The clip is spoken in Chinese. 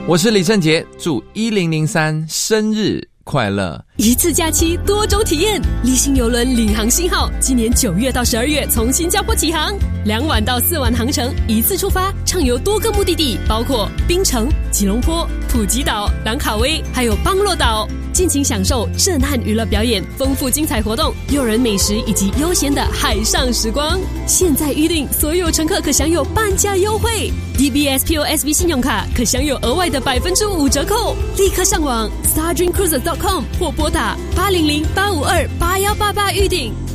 我是李正杰，祝1003生日快乐！ 一次假期，多种体验。立新邮轮领航星号今年9月到12月从新加坡起航，2晚到4晚航程，一次出发，畅游多个目的地，包括槟城、吉隆坡、普吉岛、兰卡威，还有邦洛岛。尽情享受震撼娱乐表演、丰富精彩活动、诱人美食以及悠闲的海上时光。现在预订，所有乘客可享有半价优惠。DBS POSB 信用卡可享有额外的5%折扣。立刻上网 stardreamcruises.com 或拨打800-852-8188预订。